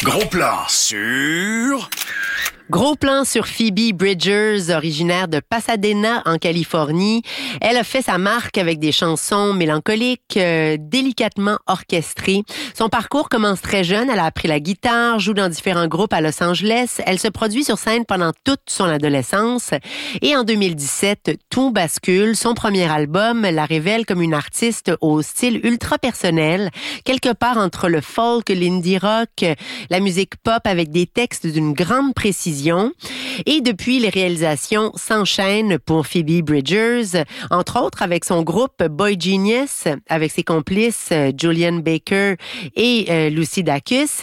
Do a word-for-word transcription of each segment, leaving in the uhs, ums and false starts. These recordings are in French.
Gros plan sur... Gros plan sur Phoebe Bridgers, originaire de Pasadena, en Californie. Elle a fait sa marque avec des chansons mélancoliques, euh, délicatement orchestrées. Son parcours commence très jeune. Elle a appris la guitare, joue dans différents groupes à Los Angeles. Elle se produit sur scène pendant toute son adolescence. Et en deux mille dix-sept, tout bascule. Son premier album la révèle comme une artiste au style ultra personnel, quelque part entre le folk, l'indie rock, la musique pop avec des textes d'une grande précision. Et depuis, les réalisations s'enchaînent pour Phoebe Bridgers, entre autres avec son groupe Boy Genius, avec ses complices Julian Baker et euh, Lucy Dacus.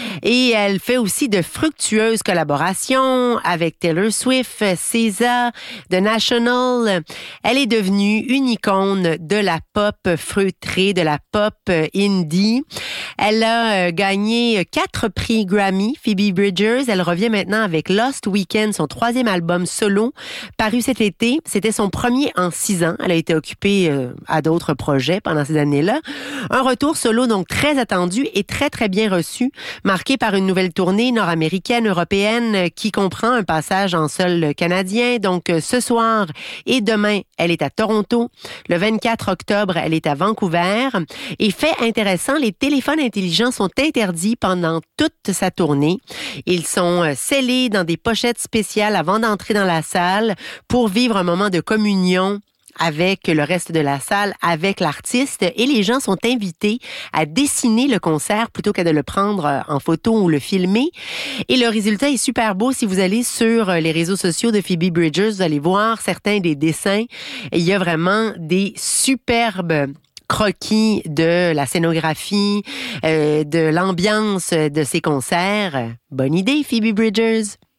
Et elle fait aussi de fructueuses collaborations avec Taylor Swift, S Z A, The National. Elle est devenue une icône de la pop feutrée, de la pop indie. Elle a euh, gagné quatre prix Grammy, Phoebe Bridgers. Elle revient maintenant avec Lost Weekend, son troisième album solo, paru cet été. C'était son premier en six ans. Elle a été occupée euh, à d'autres projets pendant ces années-là. Un retour solo donc très attendu et très, très bien reçu, marqué par une nouvelle tournée nord-américaine, européenne, qui comprend un passage en sol canadien. Donc, ce soir et demain, elle est à Toronto. Le vingt-quatre octobre, elle est à Vancouver. Et fait intéressant, les téléphones intelligents sont interdits pendant toute sa tournée. Ils sont scellés dans des pochettes spéciales avant d'entrer dans la salle pour vivre un moment de communion avec le reste de la salle, avec l'artiste. Et les gens sont invités à dessiner le concert plutôt qu'à de le prendre en photo ou le filmer. Et le résultat est super beau. Si vous allez sur les réseaux sociaux de Phoebe Bridgers, vous allez voir certains des dessins. Et il y a vraiment des superbes croquis de la scénographie, euh, de l'ambiance de ces concerts. Bonne idée, Phoebe Bridgers!